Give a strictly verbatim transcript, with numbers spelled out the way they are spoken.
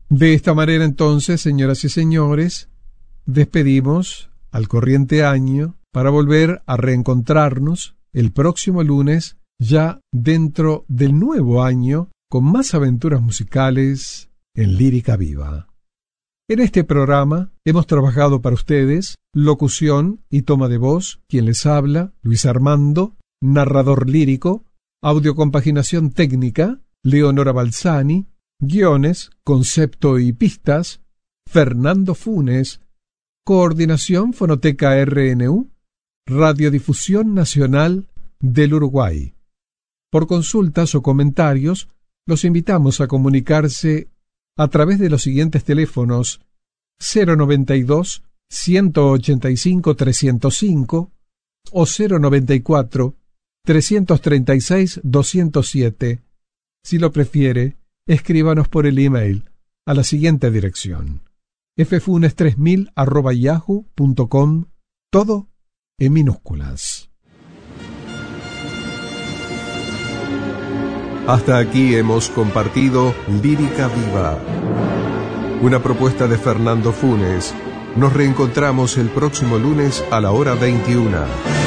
De esta manera entonces, señoras y señores, despedimos al corriente año para volver a reencontrarnos el próximo lunes, ya dentro del nuevo año, con más aventuras musicales en Lírica Viva. En este programa hemos trabajado para ustedes locución y toma de voz, quien les habla, Luis Armando, narrador lírico, audiocompaginación técnica, Leonora Balsani, guiones, concepto y pistas, Fernando Funes, coordinación Fonoteca R N U, Radiodifusión Nacional del Uruguay. Por consultas o comentarios, los invitamos a comunicarse a través de los siguientes teléfonos cero noventa y dos, ciento ochenta y cinco, trescientos cinco o cero noventa y cuatro, trescientos treinta y seis, doscientos siete. Si lo prefiere, escríbanos por el email a la siguiente dirección: ffunes tres mil arroba yahoo punto com, todo en minúsculas. Hasta aquí hemos compartido Lírica Viva, una propuesta de Fernando Funes. Nos reencontramos el próximo lunes a la hora veintiuna.